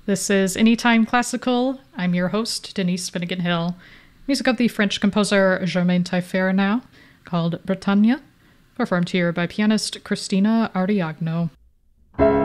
This is Anytime Classical. I'm your host, Denise Finnegan Hill. Music of the French composer Germain Taillefer now, called Bretagne, performed here by pianist Cristina Ariagno.